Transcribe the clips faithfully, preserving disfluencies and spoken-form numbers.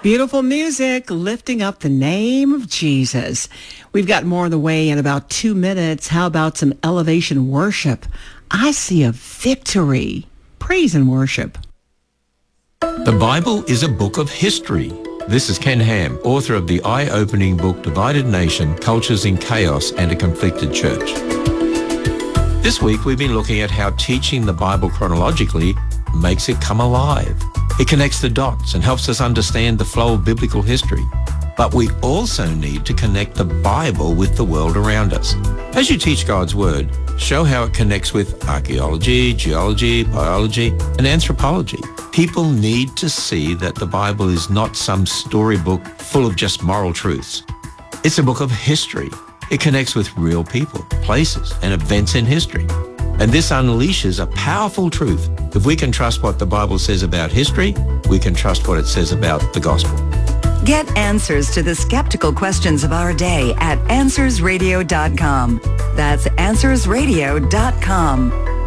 Beautiful music, lifting up the name of Jesus. We've got more on the way in about two minutes. How about some elevation worship? I see a victory. Praise and worship. The Bible is a book of history. This is Ken Ham, author of the eye-opening book Divided Nation, Cultures in Chaos and a Conflicted Church. This week we've been looking at how teaching the Bible chronologically makes it come alive. It connects the dots and helps us understand the flow of biblical history. But we also need to connect the Bible with the world around us. As you teach God's Word, show how it connects with archaeology, geology, biology, and anthropology. People need to see that the Bible is not some storybook full of just moral truths. It's a book of history. It connects with real people, places, and events in history. And this unleashes a powerful truth. If we can trust what the Bible says about history, we can trust what it says about the gospel. Get answers to the skeptical questions of our day at answers radio dot com. That's answers radio dot com.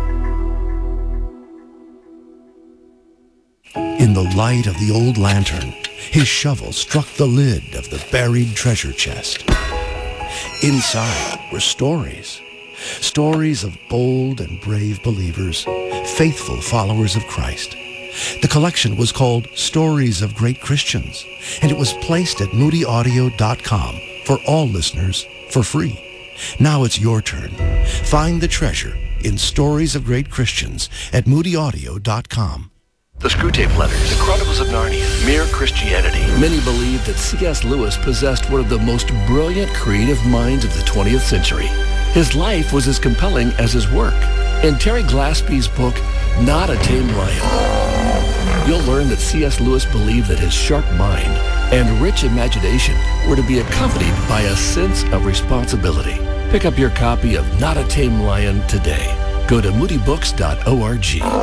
In the light of the old lantern, his shovel struck the lid of the buried treasure chest. Inside were stories. Stories of bold and brave believers, faithful followers of Christ. The collection was called Stories of Great Christians, and it was placed at moody audio dot com for all listeners for free. Now it's your turn. Find the treasure in Stories of Great Christians at moody audio dot com. The Screwtape Letters, The Chronicles of Narnia, Mere Christianity. Many believe that C S Lewis possessed one of the most brilliant creative minds of the twentieth century. His life was as compelling as his work. In Terry Glaspie's book, Not a Tame Lion, you'll learn that C S Lewis believed that his sharp mind and rich imagination were to be accompanied by a sense of responsibility. Pick up your copy of Not a Tame Lion today. Go to moody books dot org.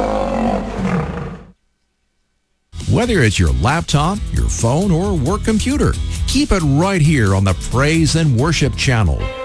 Whether it's your laptop, your phone, or work computer, keep it right here on the Praise and Worship channel.